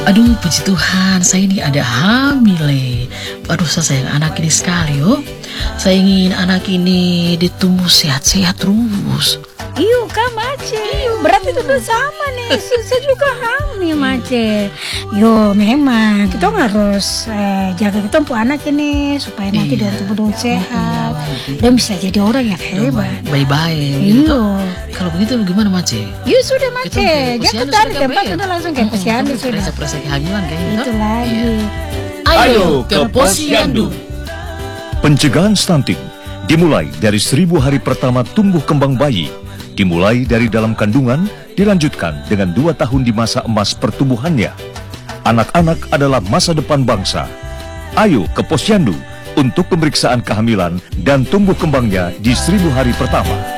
Aduh, puji Tuhan, saya ini ada hamil. Aduh, saya sayang anak ini sekali, oh. Saya ingin anak ini ditumbuh sehat-sehat terus. Iyo kak Mace, berarti itu tuh sama nih, saya juga hamil Mace. Yo memang kita harus jaga kita untuk anak ini supaya nanti dia tumbuh sehat dan bisa jadi orang yang hebat. Baik-baik. Iyo. Kalau begitu gimana Mace? Yo sudah Mace, jangan dari tempat kita langsung ke posyandu sudah. Perasa kehamilan kayaknya. Itu lagi. Ayo ke posyandu. Pencegahan stunting dimulai dari 1000 hari pertama tumbuh kembang bayi. Dimulai dari dalam kandungan, dilanjutkan dengan 2 tahun di masa emas pertumbuhannya. Anak-anak adalah masa depan bangsa. Ayo ke posyandu untuk pemeriksaan kehamilan dan tumbuh kembangnya di 1000 hari pertama.